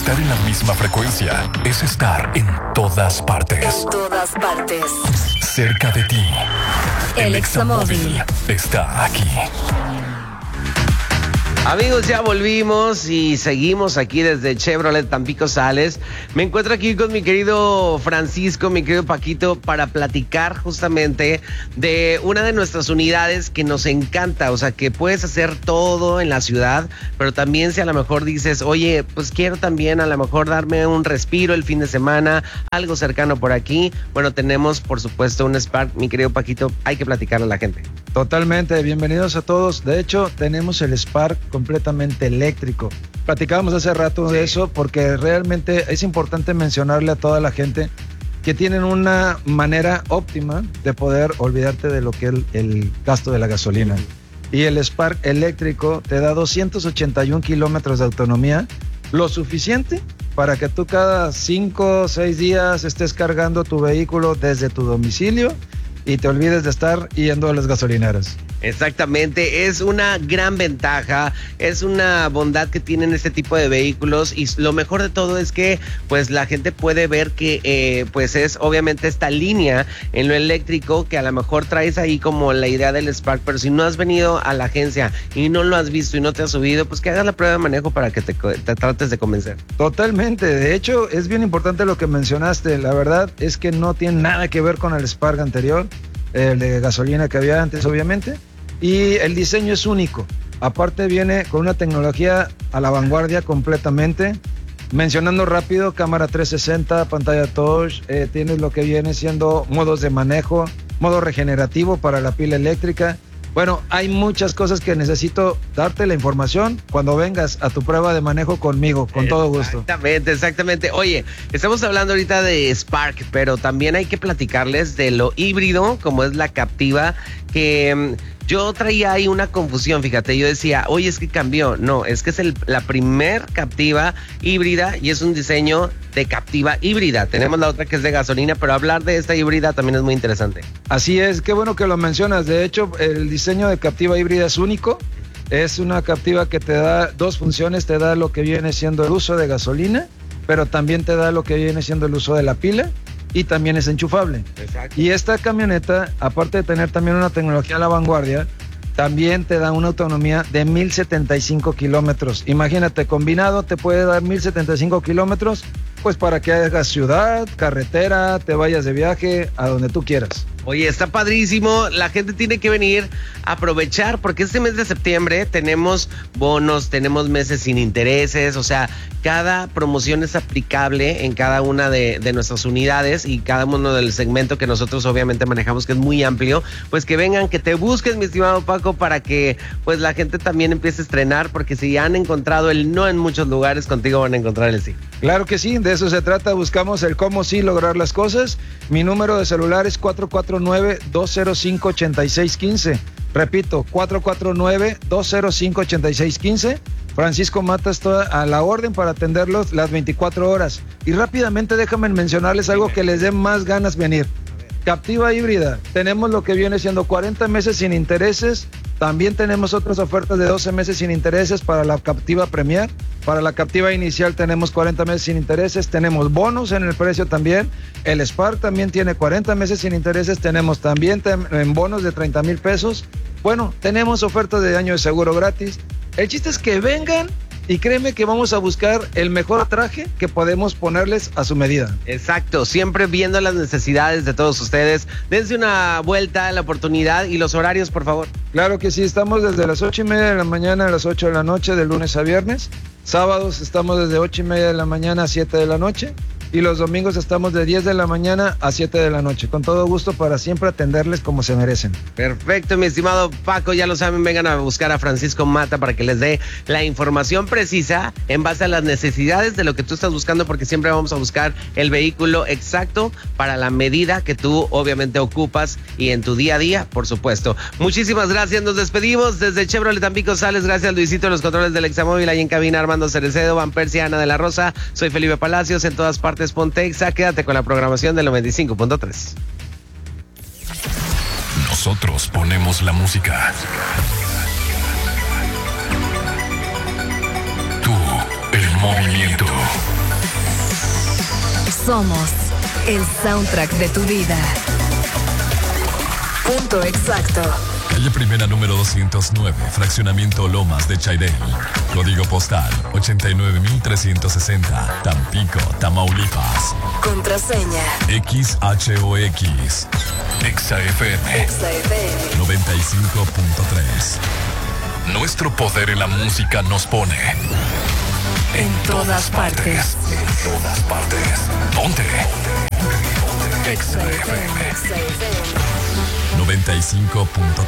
Estar en la misma frecuencia es estar en todas partes. En todas partes. Cerca de ti. El Examóvil está aquí. Amigos, ya volvimos y seguimos aquí desde Chevrolet Tampico Sales. Me encuentro aquí con mi querido Francisco, mi querido Paquito, para platicar justamente de una de nuestras unidades que nos encanta. O sea, que puedes hacer todo en la ciudad, pero también si a lo mejor dices, oye, pues quiero también a lo mejor darme un respiro el fin de semana, algo cercano por aquí. Bueno, tenemos por supuesto un Spark, mi querido Paquito, hay que platicarle a la gente. Totalmente, bienvenidos a todos. De hecho, tenemos el Spark completamente eléctrico. Platicábamos hace rato de eso porque realmente es importante mencionarle a toda la gente que tienen una manera óptima de poder olvidarte de lo que es el gasto de la gasolina. Y el Spark eléctrico te da 281 kilómetros de autonomía, lo suficiente para que tú cada 5 o 6 días estés cargando tu vehículo desde tu domicilio y te olvides de estar yendo a las gasolineras. Exactamente, es una gran ventaja, es una bondad que tienen este tipo de vehículos y lo mejor de todo es que pues la gente puede ver que pues es obviamente esta línea en lo eléctrico que a lo mejor traes ahí como la idea del Spark, pero si no has venido a la agencia y no lo has visto y no te has subido, pues que hagas la prueba de manejo para que te trates de convencer. Totalmente, de hecho es bien importante lo que mencionaste, la verdad es que no tiene nada que ver con el Spark anterior, el de gasolina que había antes obviamente. Y el diseño es único. Aparte viene con una tecnología a la vanguardia completamente. Mencionando rápido, cámara 360, pantalla touch, tienes lo que viene siendo modos de manejo, modo regenerativo para la pila eléctrica. Bueno, hay muchas cosas que necesito darte la información cuando vengas a tu prueba de manejo conmigo, con todo gusto. Exactamente. Oye, estamos hablando ahorita de Spark, pero también hay que platicarles de lo híbrido, como es la Captiva, que yo traía ahí una confusión, fíjate, yo decía, oye, es que cambió. No, es que es la primer Captiva híbrida y es un diseño de Captiva híbrida. Tenemos la otra que es de gasolina, pero hablar de esta híbrida también es muy interesante. Así es, qué bueno que lo mencionas. De hecho, el diseño de Captiva híbrida es único. Es una Captiva que te da dos funciones, te da lo que viene siendo el uso de gasolina, pero también te da lo que viene siendo el uso de la pila. Y también es enchufable. Exacto. Y esta camioneta, aparte de tener también una tecnología a la vanguardia, también te da una autonomía de 1075 kilómetros. Imagínate, combinado te puede dar 1075 kilómetros, pues para que hagas ciudad, carretera, te vayas de viaje, a donde tú quieras. Oye, está padrísimo, la gente tiene que venir a aprovechar porque este mes de septiembre tenemos bonos, tenemos meses sin intereses, o sea, cada promoción es aplicable en cada una de nuestras unidades y cada uno del segmento que nosotros obviamente manejamos, que es muy amplio, pues que vengan, que te busquen, mi estimado Paco, para que pues la gente también empiece a estrenar, porque si han encontrado el no en muchos lugares, contigo van a encontrar el sí. Claro que sí, de eso se trata, buscamos el cómo sí lograr las cosas. Mi número de celular es 449-205-8615. Repito, 449-205-8615. Francisco Mata está a la orden para atenderlos las 24 horas. Y rápidamente déjame mencionarles algo que les dé más ganas venir. Captiva híbrida, tenemos lo que viene siendo 40 meses sin intereses. También tenemos otras ofertas de 12 meses sin intereses para la Captiva Premier. Para la Captiva inicial tenemos 40 meses sin intereses. Tenemos bonos en el precio también. El Spark también tiene 40 meses sin intereses. Tenemos también en bonos de 30,000 pesos. Bueno, tenemos ofertas de año de seguro gratis. El chiste es que vengan y créeme que vamos a buscar el mejor traje que podemos ponerles a su medida. Exacto, siempre viendo las necesidades de todos ustedes. Dense una vuelta a la oportunidad y los horarios, por favor. Claro que sí, estamos desde las 8:30 de la mañana a las 8 de la noche, de lunes a viernes. Sábados estamos desde 8:30 de la mañana a 7 de la noche. Y los domingos estamos de 10 de la mañana a 7 de la noche. Con todo gusto para siempre atenderles como se merecen. Perfecto, mi estimado Paco, ya lo saben, vengan a buscar a Francisco Mata para que les dé la información precisa en base a las necesidades de lo que tú estás buscando, porque siempre vamos a buscar el vehículo exacto para la medida que tú obviamente ocupas y en tu día a día, por supuesto. Muchísimas gracias, nos despedimos desde Chevrolet Tampico Sales. Gracias, Luisito, los controles del Examóvil, ahí en cabina Armando Cerecedo, Van Persia, Ana de la Rosa. Soy Felipe Palacios, en todas partes Pontexa. Quédate con la programación del 95.3. Nosotros ponemos la música. Tú, el movimiento. Somos el soundtrack de tu vida. Punto exacto. Calle Primera número 209, Fraccionamiento Lomas de Chairel. Código postal 89360, Tampico, Tamaulipas. Contraseña XHOX. XFM 95.3. Nuestro poder en la música nos pone en todas partes. En todas partes. Ponte. XFM 95.3.